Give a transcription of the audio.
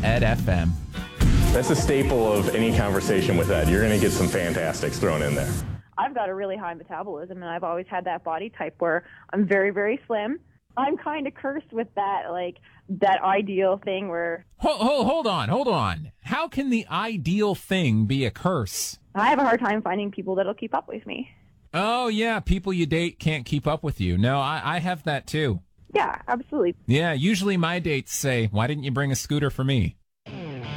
Ed FM. That's a staple of any conversation with Ed. You're going to get some fantastics thrown in there. I've got a really high metabolism, and I've always had that body type where I'm very, very slim. I'm kind of cursed with that, like, that ideal thing where... Hold on. How can the ideal thing be a curse? I have a hard time finding people that'll keep up with me. Oh, yeah, people you date can't keep up with you. No, I have that too. Yeah, absolutely. Yeah, usually my dates say, why didn't you bring a scooter for me?